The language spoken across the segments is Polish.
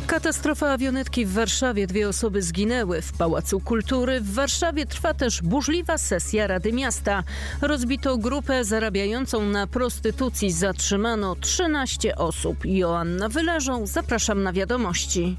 Katastrofa awionetki w Warszawie. 2 osoby zginęły. W Pałacu Kultury w Warszawie trwa też burzliwa sesja Rady Miasta. Rozbito grupę zarabiającą na prostytucji. Zatrzymano 13 osób. Joanna Wyleżą. Zapraszam na wiadomości.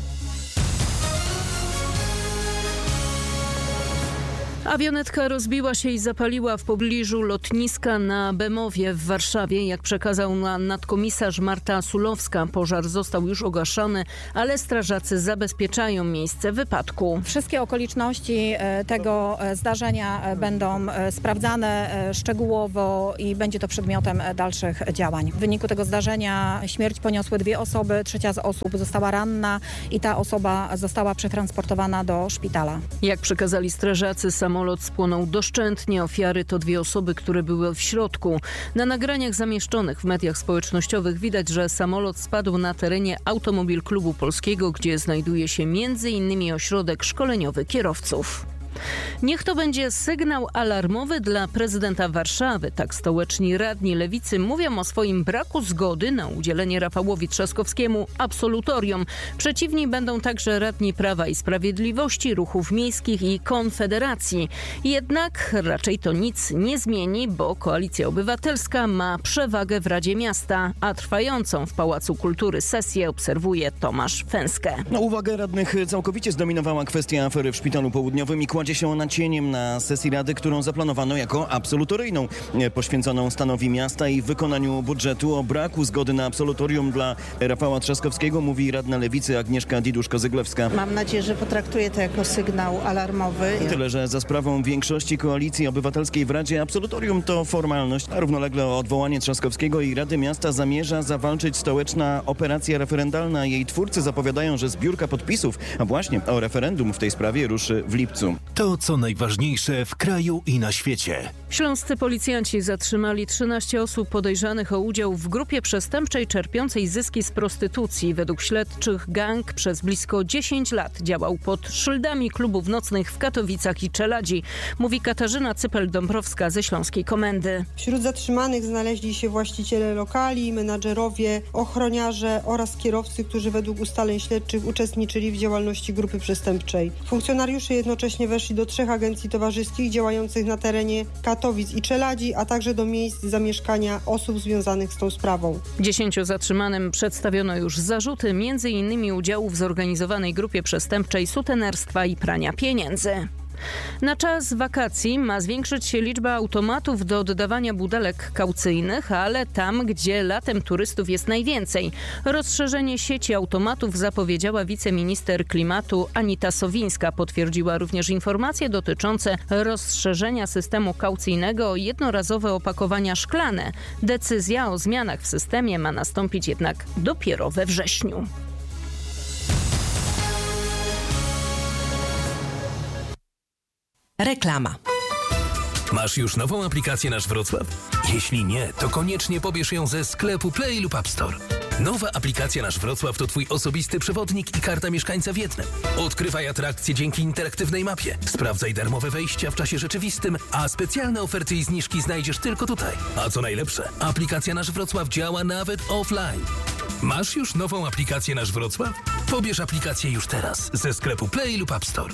Awionetka rozbiła się i zapaliła w pobliżu lotniska na Bemowie w Warszawie. Jak przekazał nadkomisarz Marta Sulowska, pożar został już ugaszony, ale strażacy zabezpieczają miejsce wypadku. Wszystkie okoliczności tego zdarzenia będą sprawdzane szczegółowo i będzie to przedmiotem dalszych działań. W wyniku tego zdarzenia śmierć poniosły 2 osoby, 3 z osób została ranna i ta osoba została przetransportowana do szpitala. Jak przekazali strażacy, samolot spłonął doszczętnie. Ofiary to 2 osoby, które były w środku. Na nagraniach zamieszczonych w mediach społecznościowych widać, że samolot spadł na terenie Automobil Klubu Polskiego, gdzie znajduje się m.in. ośrodek szkoleniowy kierowców. Niech to będzie sygnał alarmowy dla prezydenta Warszawy. Tak stołeczni radni Lewicy mówią o swoim braku zgody na udzielenie Rafałowi Trzaskowskiemu absolutorium. Przeciwni będą także radni Prawa i Sprawiedliwości, Ruchów Miejskich i Konfederacji. Jednak raczej to nic nie zmieni, bo Koalicja Obywatelska ma przewagę w Radzie Miasta, a trwającą w Pałacu Kultury sesję obserwuje Tomasz Fęskę. Uwagę radnych całkowicie zdominowała kwestia afery w Szpitalu Południowym i kładzie się ona cieniem na sesji Rady, którą zaplanowano jako absolutoryjną, poświęconą stanowi miasta i wykonaniu budżetu. O braku zgody na absolutorium dla Rafała Trzaskowskiego mówi radna Lewicy Agnieszka Diduszko-Zyglewska. Mam nadzieję, że potraktuje to jako sygnał alarmowy. Tyle, że za sprawą większości Koalicji Obywatelskiej w Radzie absolutorium to formalność, a równolegle o odwołanie Trzaskowskiego i Rady Miasta zamierza zawalczyć stołeczna operacja referendalna. Jej twórcy zapowiadają, że zbiórka podpisów, a właśnie o referendum w tej sprawie ruszy w lipcu. To, co najważniejsze w kraju i na świecie. Śląscy policjanci zatrzymali 13 osób podejrzanych o udział w grupie przestępczej czerpiącej zyski z prostytucji. Według śledczych gang przez blisko 10 lat działał pod szyldami klubów nocnych w Katowicach i Czeladzi, mówi Katarzyna Cypel-Dąbrowska ze Śląskiej Komendy. Wśród zatrzymanych znaleźli się właściciele lokali, menadżerowie, ochroniarze oraz kierowcy, którzy według ustaleń śledczych uczestniczyli w działalności grupy przestępczej. Funkcjonariusze jednocześnie weszli do 3 agencji towarzyskich działających na terenie Katowic i Czeladzi, a także do miejsc zamieszkania osób związanych z tą sprawą. 10 zatrzymanym przedstawiono już zarzuty, m.in. udziału w zorganizowanej grupie przestępczej, sutenerstwa i prania pieniędzy. Na czas wakacji ma zwiększyć się liczba automatów do oddawania butelek kaucyjnych, ale tam, gdzie latem turystów jest najwięcej. Rozszerzenie sieci automatów zapowiedziała wiceminister klimatu Anita Sowińska. Potwierdziła również informacje dotyczące rozszerzenia systemu kaucyjnego o jednorazowe opakowania szklane. Decyzja o zmianach w systemie ma nastąpić jednak dopiero we wrześniu. Reklama. Masz już nową aplikację Nasz Wrocław? Jeśli nie, to koniecznie pobierz ją ze sklepu Play lub App Store. Nowa aplikacja Nasz Wrocław to Twój osobisty przewodnik i karta mieszkańca w jednym. Odkrywaj atrakcje dzięki interaktywnej mapie. Sprawdzaj darmowe wejścia w czasie rzeczywistym, a specjalne oferty i zniżki znajdziesz tylko tutaj. A co najlepsze, aplikacja Nasz Wrocław działa nawet offline. Masz już nową aplikację Nasz Wrocław? Pobierz aplikację już teraz ze sklepu Play lub App Store.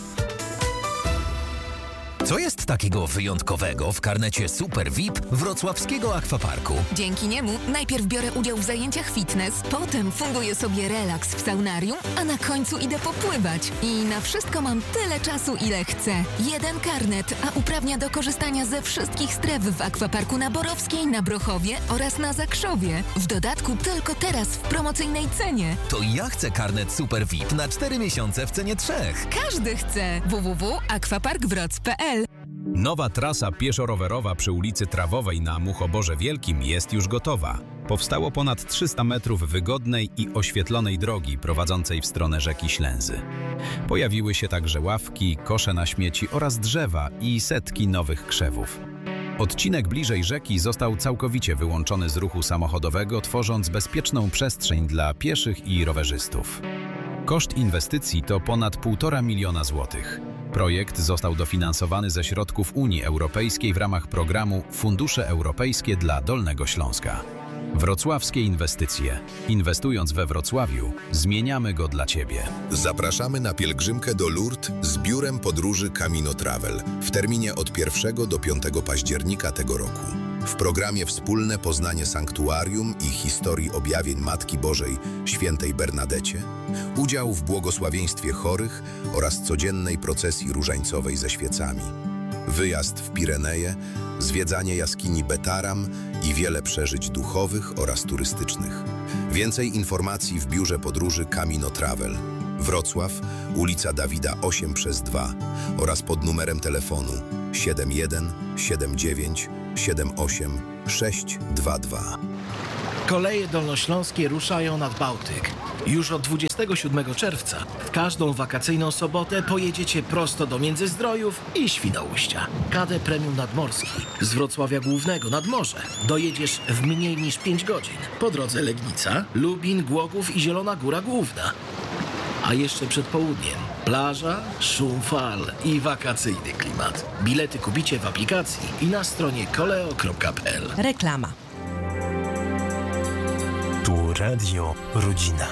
Co jest takiego wyjątkowego w karnecie Super VIP wrocławskiego akwaparku? Dzięki niemu najpierw biorę udział w zajęciach fitness, potem funduję sobie relaks w saunarium, a na końcu idę popływać. I na wszystko mam tyle czasu, ile chcę. 1 karnet, a uprawnia do korzystania ze wszystkich stref w akwaparku na Borowskiej, na Brochowie oraz na Zakrzowie. W dodatku tylko teraz w promocyjnej cenie. To ja chcę karnet Super VIP na 4 miesiące w cenie 3. Każdy chce. www.aquaparkwroc.pl. Nowa trasa pieszo-rowerowa przy ulicy Trawowej na Muchoborze Wielkim jest już gotowa. Powstało ponad 300 metrów wygodnej i oświetlonej drogi prowadzącej w stronę rzeki Ślęzy. Pojawiły się także ławki, kosze na śmieci oraz drzewa i setki nowych krzewów. Odcinek bliżej rzeki został całkowicie wyłączony z ruchu samochodowego, tworząc bezpieczną przestrzeń dla pieszych i rowerzystów. Koszt inwestycji to ponad 1,5 miliona złotych. Projekt został dofinansowany ze środków Unii Europejskiej w ramach programu Fundusze Europejskie dla Dolnego Śląska. Wrocławskie inwestycje. Inwestując we Wrocławiu, zmieniamy go dla Ciebie. Zapraszamy na pielgrzymkę do Lourdes z biurem podróży Camino Travel w terminie od 1 do 5 października tego roku. W programie wspólne poznanie sanktuarium i historii objawień Matki Bożej Świętej Bernadecie, udział w błogosławieństwie chorych oraz codziennej procesji różańcowej ze świecami, wyjazd w Pireneje, zwiedzanie jaskini Betaram i wiele przeżyć duchowych oraz turystycznych. Więcej informacji w biurze podróży Camino Travel. Wrocław, ulica Dawida 8/2 oraz pod numerem telefonu 71 79 78 622. Koleje dolnośląskie ruszają nad Bałtyk. Już od 27 czerwca w każdą wakacyjną sobotę pojedziecie prosto do Międzyzdrojów i Świnoujścia. KD Premium Nadmorski z Wrocławia Głównego nad morze dojedziesz w mniej niż 5 godzin. Po drodze Legnica, Lubin, Głogów i Zielona Góra Główna. A jeszcze przed południem plaża, szum fal i wakacyjny klimat. Bilety kupicie w aplikacji i na stronie koleo.pl. Reklama. Tu Radio Rodzina.